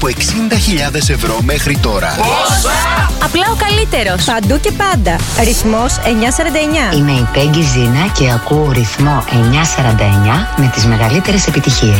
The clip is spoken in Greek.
από 60.000 ευρώ μέχρι τώρα. Πόσα! Απλά ο καλύτερος. Παντού και πάντα. Ρυθμός 949. Είμαι η Πέγγι Ζήνα και ακούω ρυθμό 949 με τις μεγαλύτερες επιτυχίες.